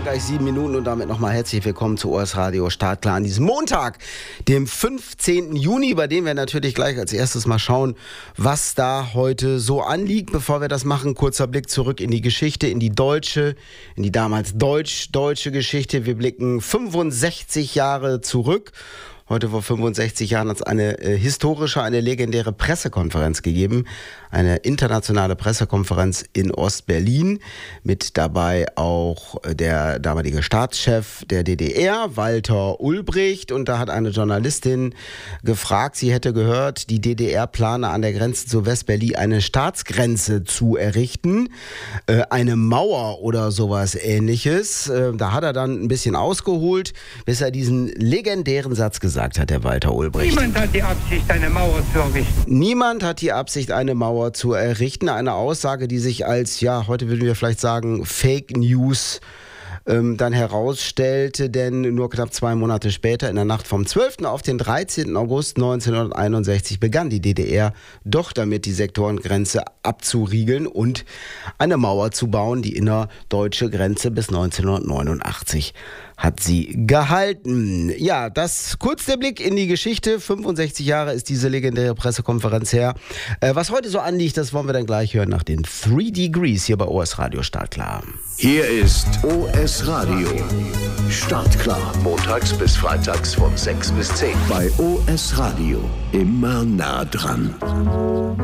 gleich 7 Minuten und damit nochmal herzlich willkommen zu OS Radio Startklar an diesem Montag, dem 15. Juni, bei dem wir natürlich gleich als erstes mal schauen, was da heute so anliegt. Bevor wir das machen, kurzer Blick zurück in die Geschichte, in die damals deutsch-deutsche Geschichte. Wir blicken 65 Jahre zurück. Heute vor 65 Jahren hat es eine legendäre Pressekonferenz gegeben. Eine internationale Pressekonferenz in Ostberlin. Mit dabei auch der damalige Staatschef der DDR, Walter Ulbricht. Und da hat eine Journalistin gefragt, sie hätte gehört, die DDR plane an der Grenze zu West-Berlin eine Staatsgrenze zu errichten. Eine Mauer oder sowas Ähnliches. Da hat er dann ein bisschen ausgeholt, bis er diesen legendären Satz gesagt hat, der Walter Ulbricht. Niemand hat die Absicht, eine Mauer zu errichten. Niemand hat die Absicht, eine Mauer zu errichten. Eine Aussage, die sich als, ja, heute würden wir vielleicht sagen, Fake News dann herausstellte, denn nur knapp 2 Monate später, in der Nacht vom 12. auf den 13. August 1961, begann die DDR doch damit, die Sektorengrenze abzuriegeln und eine Mauer zu bauen. Die innerdeutsche Grenze bis 1989 hat sie gehalten. Ja, das kurz der Blick in die Geschichte. 65 Jahre ist diese legendäre Pressekonferenz her. Was heute so anliegt, das wollen wir dann gleich hören nach den 3 Degrees hier bei OS Radio Startklar. Hier ist OS Radio Startklar. Montags bis freitags von 6 bis 10. Bei OS Radio. Immer nah dran.